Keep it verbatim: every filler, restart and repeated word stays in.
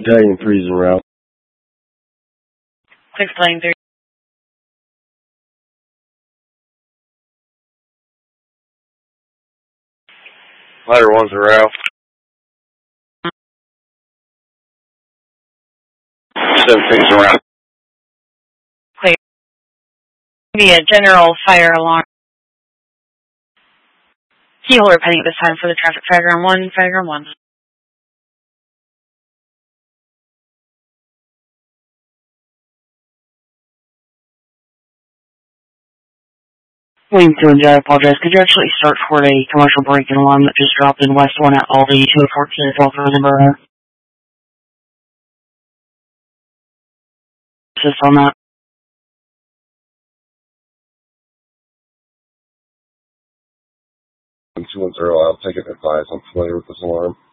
Battalion three's en route. six Battalion three. Ladder one's en route. seventeen's en route. Clear. Be a general fire alarm. Keyholder pending at this time for the traffic. Fireground one, Fireground one. William two and I apologize. Could you actually start for a commercial break-in alarm that just dropped in West one at Aldi two fourteen twelve for the borough? Assist on that. two one zero, I'll take it advice. I'm familiar with this alarm.